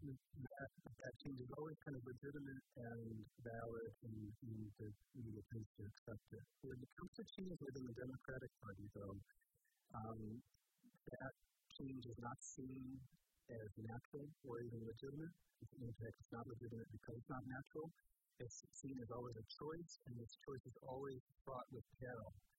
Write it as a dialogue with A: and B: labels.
A: that change is always kind of legitimate and valid, and the media tends to accept it. When it comes to change within the Democratic Party, though, that change is not seen as natural or even legitimate. In fact, it's not legitimate because it's not natural. It's seen as always a choice, and this choice is always fraught with peril.